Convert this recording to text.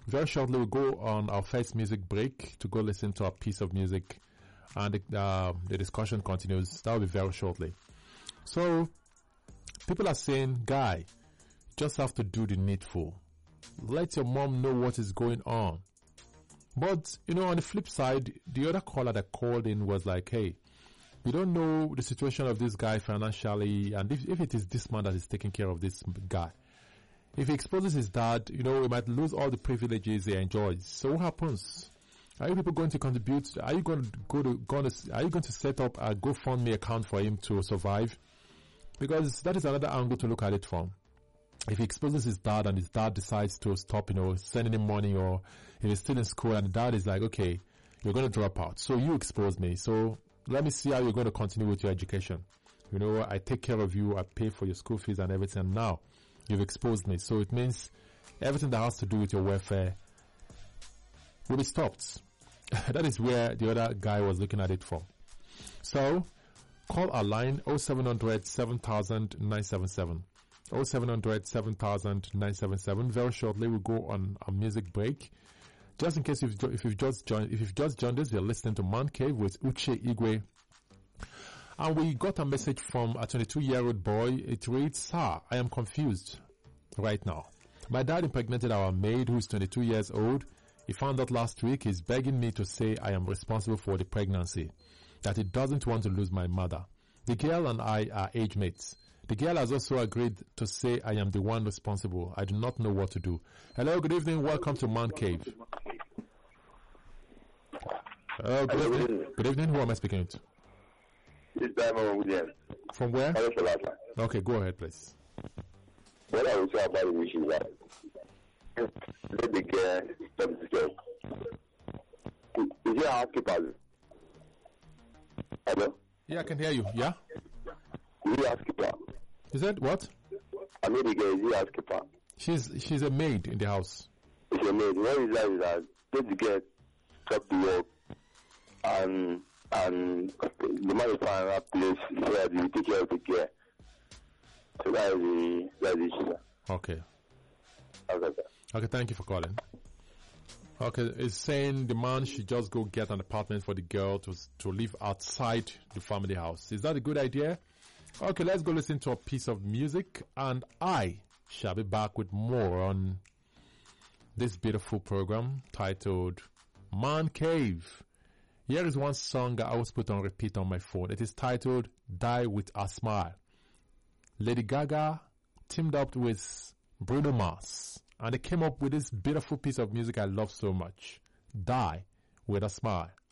Very shortly, we'll go on our first music break to go listen to a piece of music, and the discussion continues. That will be very shortly. So, people are saying, guy, just have to do the needful. Let your mom know what is going on. But, on the flip side, the other caller that called in was like, hey, we don't know the situation of this guy financially, and if it is this man that is taking care of this guy. If he exposes his dad, he might lose all the privileges he enjoys. So what happens? Are you people going to contribute? Are you going to set up a GoFundMe account for him to survive? Because that is another angle to look at it from. If he exposes his dad and his dad decides to stop, sending him money, or if he's still in school and the dad is like, okay, you're going to drop out. So you exposed me. So let me see how you're going to continue with your education. I take care of you. I pay for your school fees and everything. Now, you've exposed me. So it means everything that has to do with your welfare will be stopped. That is where the other guy was looking at it from. So, call our line 0700 7000 977. 0700 7000 977. Very shortly, we'll go on a music break. Just in case if you've just joined us, you're listening to Man Cave with Uche Igwe. And we got a message from a 22-year-old boy. It reads, Sir, I am confused right now. My dad impregnated our maid who is 22 years old. He found out last week. He's begging me to say I am responsible for the pregnancy, that he doesn't want to lose my mother. The girl and I are age mates. The girl has also agreed to say I am the one responsible. I do not know what to do. Hello, good evening. Welcome to Man Cave. Hello, good evening. Good evening. Who am I speaking to? It's Diamond Williams. From where? Okay, go ahead, please. What I will say about the issue is that let the girl stop the job. Is he a housekeeper? Hello? Yeah, I can hear you. Yeah? Is he a housekeeper? Is that what? I mean, the girl, is he a housekeeper? She's a maid in the house. She's a maid. What is that? Let the girl stop the work and the man is finding a place so that you take care of the girl. So that is the issue. Okay. Okay. Okay, thank you for calling. Okay, it's saying the man should just go get an apartment for the girl to live outside the family house. Is that a good idea? Okay, let's go listen to a piece of music, and I shall be back with more on this beautiful program titled Man Cave. Here is one song I always put on repeat on my phone. It is titled Die With A Smile. Lady Gaga teamed up with Bruno Mars, and they came up with this beautiful piece of music I love so much. Die With A Smile.